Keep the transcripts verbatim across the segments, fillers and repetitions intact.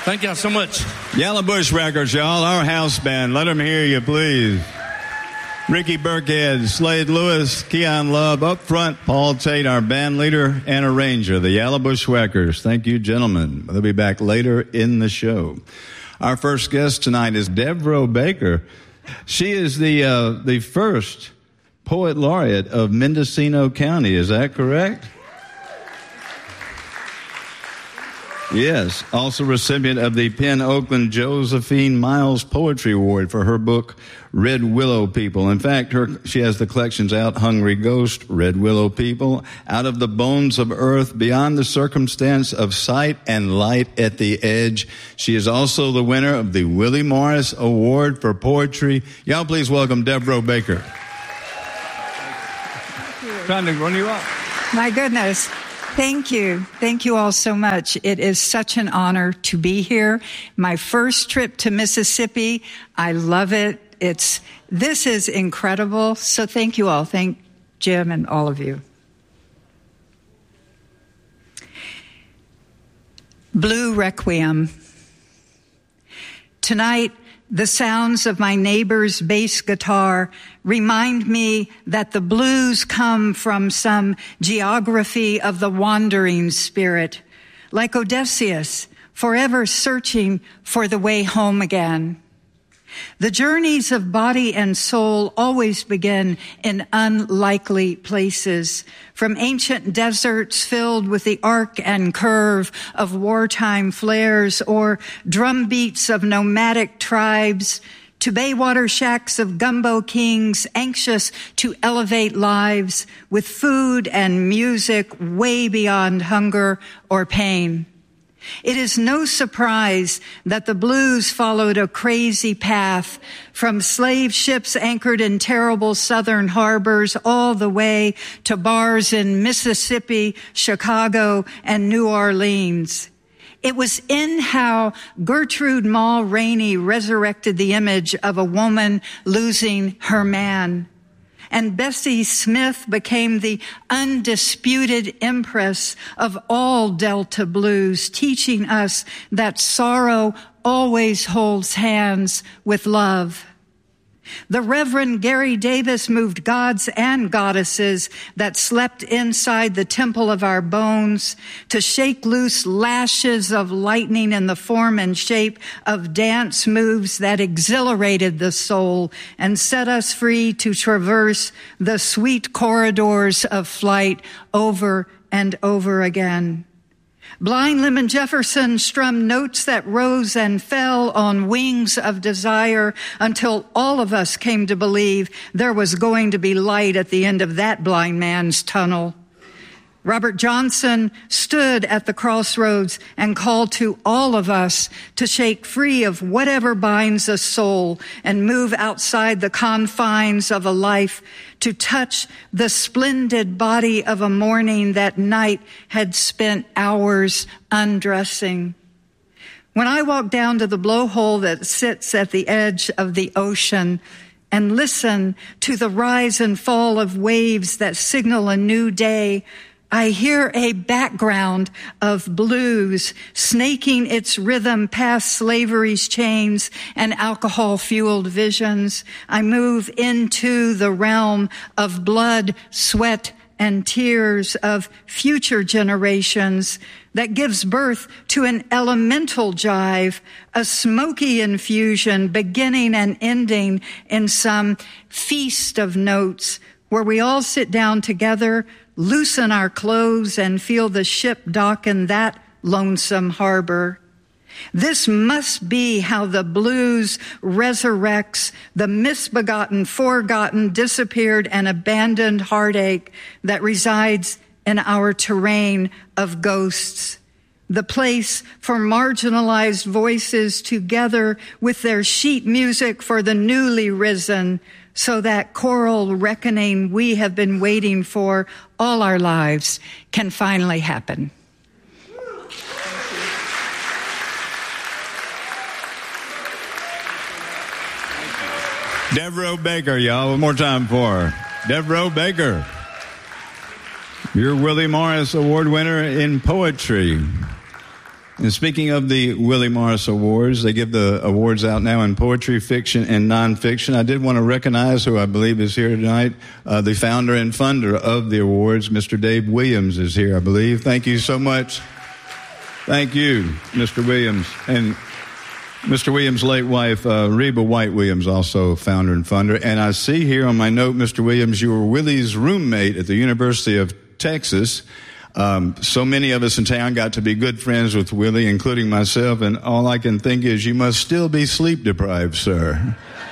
Thank y'all so much. Yellow Bushwhackers, y'all, our house band. Let them hear you, please. Ricky Burkhead, Slade Lewis, Keon Love. Up front, Paul Tate, our band leader and arranger, the Yellow Bushwhackers. Thank you, gentlemen. They'll be back later in the show. Our first guest tonight is Devereaux Baker. She is the uh, the first poet laureate of Mendocino County. Is that correct? Yes. Also recipient of the Penn Oakland Josephine Miles Poetry Award for her book, Red Willow People. In fact, her she has the collections out, Hungry Ghost, Red Willow People, Out of the Bones of Earth, Beyond the Circumstance of Sight and Light at the Edge. She is also the winner of the Willie Morris Award for Poetry. Y'all please welcome Devereaux Baker. Trying to run you up. My goodness. Thank you. Thank you all so much. It is such an honor to be here. My first trip to Mississippi. I love it. It's, this is incredible. So thank you all. Thank Jim and all of you. Blue Requiem. Tonight, the sounds of my neighbor's bass guitar remind me that the blues come from some geography of the wandering spirit, like Odysseus, forever searching for the way home again. The journeys of body and soul always begin in unlikely places, from ancient deserts filled with the arc and curve of wartime flares or drum beats of nomadic tribes, to baywater shacks of gumbo kings anxious to elevate lives with food and music way beyond hunger or pain. It is no surprise that the blues followed a crazy path from slave ships anchored in terrible southern harbors all the way to bars in Mississippi, Chicago, and New Orleans. It was in how Gertrude Maul Rainey resurrected the image of a woman losing her man. And Bessie Smith became the undisputed empress of all Delta blues, teaching us that sorrow always holds hands with love. The Reverend Gary Davis moved gods and goddesses that slept inside the temple of our bones to shake loose lashes of lightning in the form and shape of dance moves that exhilarated the soul and set us free to traverse the sweet corridors of flight over and over again. Blind Lemon Jefferson strummed notes that rose and fell on wings of desire until all of us came to believe there was going to be light at the end of that blind man's tunnel. Robert Johnson stood at the crossroads and called to all of us to shake free of whatever binds a soul and move outside the confines of a life to touch the splendid body of a morning that night had spent hours undressing. When I walk down to the blowhole that sits at the edge of the ocean and listen to the rise and fall of waves that signal a new day, I hear a background of blues snaking its rhythm past slavery's chains and alcohol-fueled visions. I move into the realm of blood, sweat, and tears of future generations that gives birth to an elemental jive, a smoky infusion beginning and ending in some feast of notes where we all sit down together, loosen our clothes, and feel the ship dock in that lonesome harbor. This must be how the blues resurrects the misbegotten, forgotten, disappeared, and abandoned heartache that resides in our terrain of ghosts. The place for marginalized voices together with their sheet music for the newly risen, so that choral reckoning we have been waiting for all our lives can finally happen. Devereaux Baker, y'all. One more time for her. Devereaux Baker. Your Willie Morris Award winner in poetry. And speaking of the Willie Morris Awards, they give the awards out now in poetry, fiction, and nonfiction. I did want to recognize who I believe is here tonight. Uh, the founder and funder of the awards, Mister Dave Williams, is here, I believe. Thank you so much. Thank you, Mister Williams. And Mister Williams' late wife, uh, Reba White Williams, also founder and funder. And I see here on my note, Mister Williams, you were Willie's roommate at the University of Texas. Um, so many of us in town got to be good friends with Willie, including myself, and all I can think is you must still be sleep deprived, sir.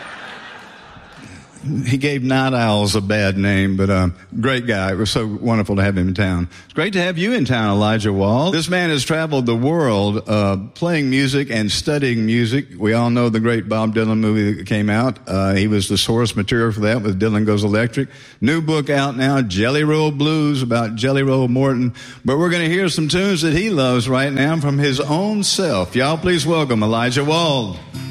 He gave night owls a bad name, but um, great guy. It was so wonderful to have him in town. It's great to have you in town, Elijah Wald. This man has traveled the world uh, playing music and studying music. We all know the great Bob Dylan movie that came out. Uh, he was the source material for that with Dylan Goes Electric. New book out now, Jelly Roll Blues, about Jelly Roll Morton. But we're going to hear some tunes that he loves right now from his own self. Y'all please welcome Elijah Wald.